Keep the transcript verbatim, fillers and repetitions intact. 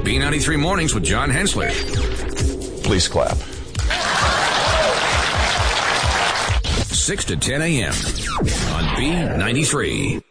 B ninety-three Mornings with John Hensler. Please clap. six to ten a.m. on B ninety-three.